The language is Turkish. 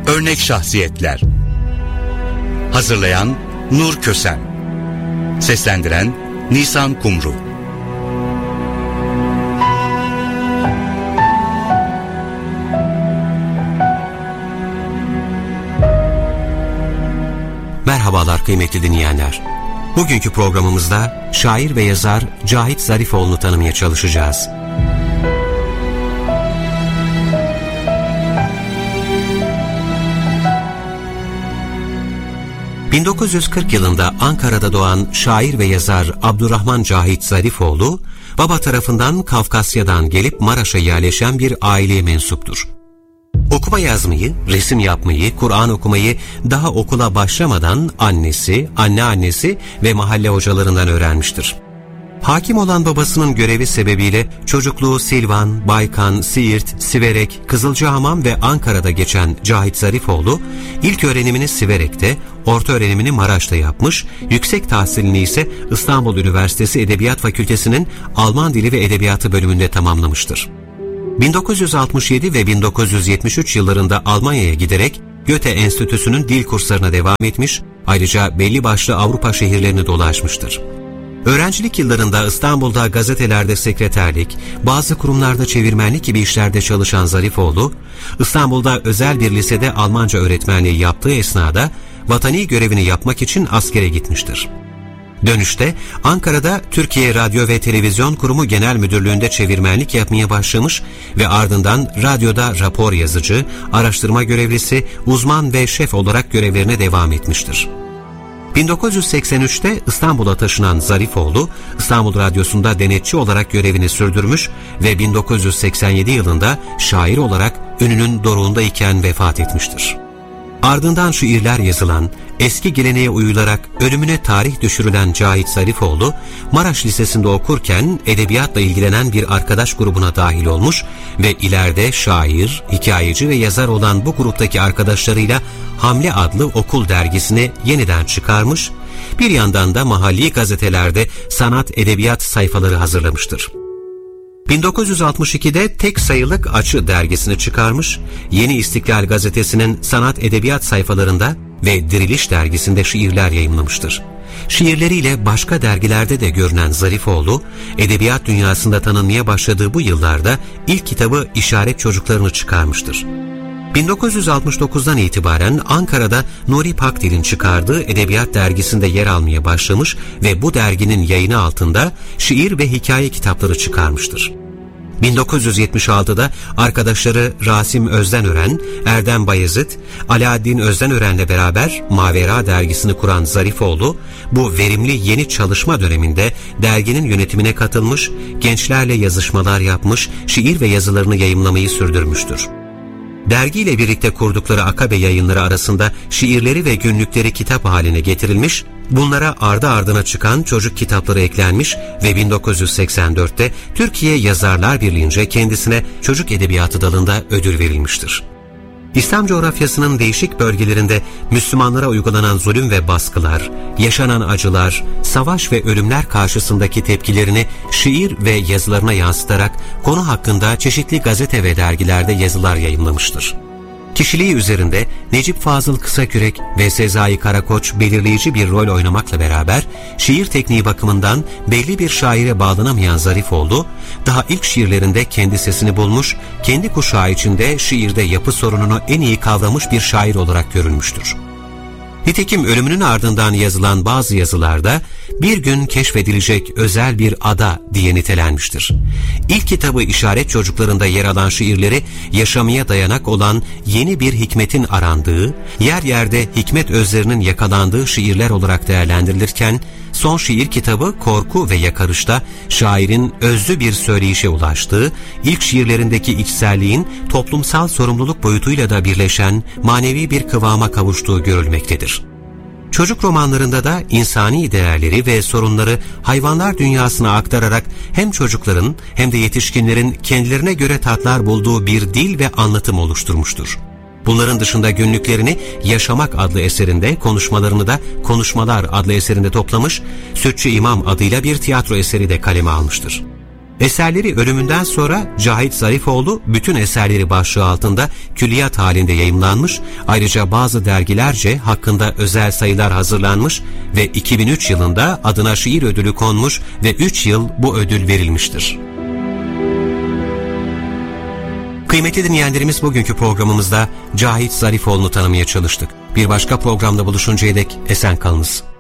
Örnek şahsiyetler. Hazırlayan Nur Kösen. Seslendiren Nisan Kumru. Merhabalar kıymetli dinleyenler. Bugünkü programımızda şair ve yazar Cahit Zarifoğlu'nu tanımaya çalışacağız. ...1940 yılında Ankara'da doğan şair ve yazar Abdurrahman Cahit Zarifoğlu... ...baba tarafından Kafkasya'dan gelip Maraş'a yerleşen bir aileye mensuptur. Okuma yazmayı, resim yapmayı, Kur'an okumayı daha okula başlamadan annesi, anneannesi ve mahalle hocalarından öğrenmiştir. Hakim olan babasının görevi sebebiyle çocukluğu Silvan, Baykan, Siirt, Siverek, Kızılcahamam ve Ankara'da geçen Cahit Zarifoğlu, ilk öğrenimini Siverek'te, orta öğrenimini Maraş'ta yapmış, yüksek tahsilini ise İstanbul Üniversitesi Edebiyat Fakültesi'nin Alman Dili ve Edebiyatı bölümünde tamamlamıştır. 1967 ve 1973 yıllarında Almanya'ya giderek Goethe Enstitüsü'nün dil kurslarına devam etmiş, ayrıca belli başlı Avrupa şehirlerini dolaşmıştır. Öğrencilik yıllarında İstanbul'da gazetelerde sekreterlik, bazı kurumlarda çevirmenlik gibi işlerde çalışan Zarifoğlu, İstanbul'da özel bir lisede Almanca öğretmenliği yaptığı esnada vatani görevini yapmak için askere gitmiştir. Dönüşte Ankara'da Türkiye Radyo ve Televizyon Kurumu Genel Müdürlüğü'nde çevirmenlik yapmaya başlamış ve ardından radyoda rapor yazıcı, araştırma görevlisi, uzman ve şef olarak görevlerine devam etmiştir. 1983'te İstanbul'a taşınan Zarifoğlu, İstanbul Radyosu'nda denetçi olarak görevini sürdürmüş ve 1987 yılında şair olarak önünün doruğundayken vefat etmiştir. Ardından şiirler yazılan, eski geleneğe uyularak ölümüne tarih düşürülen Cahit Zarifoğlu, Maraş Lisesi'nde okurken edebiyatla ilgilenen bir arkadaş grubuna dahil olmuş ve ileride şair, hikayeci ve yazar olan bu gruptaki arkadaşlarıyla Hamle adlı okul dergisini yeniden çıkarmış, bir yandan da mahalli gazetelerde sanat edebiyat sayfaları hazırlamıştır. 1962'de Tek Sayılık Açı dergisini çıkarmış, Yeni İstiklal gazetesinin sanat edebiyat sayfalarında ve Diriliş dergisinde şiirler yayımlamıştır. Şiirleriyle başka dergilerde de görünen Zarifoğlu, edebiyat dünyasında tanınmaya başladığı bu yıllarda ilk kitabı İşaret Çocuklarını çıkarmıştır. 1969'dan itibaren Ankara'da Nuri Pakdil'in çıkardığı Edebiyat dergisinde yer almaya başlamış ve bu derginin yayını altında şiir ve hikaye kitapları çıkarmıştır. 1976'da arkadaşları Rasim Özdenören, Erdem Bayezid, Alaaddin Özdenören'le beraber Mavera dergisini kuran Zarifoğlu, bu verimli yeni çalışma döneminde derginin yönetimine katılmış, gençlerle yazışmalar yapmış, şiir ve yazılarını yayımlamayı sürdürmüştür. Dergiyle birlikte kurdukları Akabe Yayınları arasında şiirleri ve günlükleri kitap haline getirilmiş, bunlara ardı ardına çıkan çocuk kitapları eklenmiş ve 1984'te Türkiye Yazarlar Birliği'nce kendisine çocuk edebiyatı dalında ödül verilmiştir. İslam coğrafyasının değişik bölgelerinde Müslümanlara uygulanan zulüm ve baskılar, yaşanan acılar, savaş ve ölümler karşısındaki tepkilerini şiir ve yazılarına yansıtarak konu hakkında çeşitli gazete ve dergilerde yazılar yayımlamıştır. Kişiliği üzerinde Necip Fazıl Kısakürek ve Sezai Karakoç belirleyici bir rol oynamakla beraber şiir tekniği bakımından belli bir şaire bağlanamayan Zarifoğlu, daha ilk şiirlerinde kendi sesini bulmuş, kendi kuşağı içinde şiirde yapı sorununu en iyi kavramış bir şair olarak görülmüştür. Nitekim ölümünün ardından yazılan bazı yazılarda bir gün keşfedilecek özel bir ada diye nitelenmiştir. İlk kitabı İşaret Çocuklarında yer alan şiirleri yaşamaya dayanak olan yeni bir hikmetin arandığı, yer yerde hikmet özlerinin yakalandığı şiirler olarak değerlendirilirken, son şiir kitabı Korku ve Yakarış'ta şairin özlü bir söyleyişe ulaştığı, ilk şiirlerindeki içselliğin toplumsal sorumluluk boyutuyla da birleşen manevi bir kıvama kavuştuğu görülmektedir. Çocuk romanlarında da insani değerleri ve sorunları hayvanlar dünyasına aktararak hem çocukların hem de yetişkinlerin kendilerine göre tatlar bulduğu bir dil ve anlatım oluşturmuştur. Bunların dışında günlüklerini Yaşamak adlı eserinde, konuşmalarını da Konuşmalar adlı eserinde toplamış, Sütçü İmam adıyla bir tiyatro eseri de kaleme almıştır. Eserleri ölümünden sonra Cahit Zarifoğlu bütün eserleri başlığı altında külliyat halinde yayımlanmış, ayrıca bazı dergilerce hakkında özel sayılar hazırlanmış ve 2003 yılında adına şiir ödülü konmuş ve 3 yıl bu ödül verilmiştir. Kıymetli dinleyenlerimiz, bugünkü programımızda Cahit Zarifoğlu'nu tanımaya çalıştık. Bir başka programda buluşuncaya dek esen kalınız.